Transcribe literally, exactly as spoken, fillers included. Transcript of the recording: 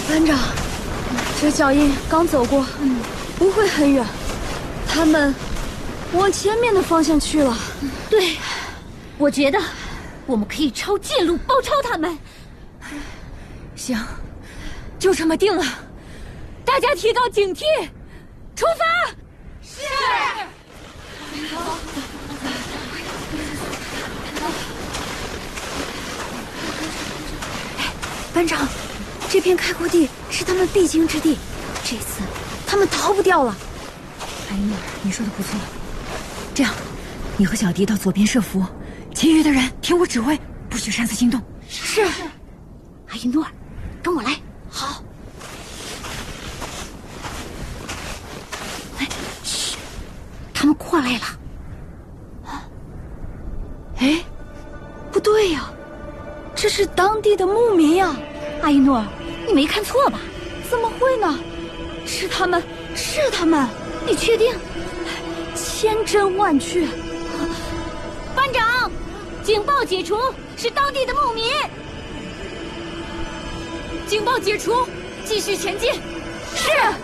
班长，这脚印刚走过，嗯，不会很远。他们往前面的方向去了。 对，我觉得我们可以抄近路包抄他们。 行，就这么定了。大家提高警惕，出发！ 是。 班长，这片开阔地是他们必经之地，这次他们逃不掉了。 艾诺尔，你说的不错。这样，你和小迪到左边设伏，其余的人听我指挥，不许擅自行动。 是。 阿依诺尔，跟我来。 好。 哎，嘘，他们过来了。 啊？哎，不对呀，这是当地的牧民呀！ 阿依诺尔，你没看错吧？ 怎么会呢？是他们，是他们！ 你确定？ 千真万确。 班长，警报解除，是当地的牧民。 警报解除，继续前进。 是。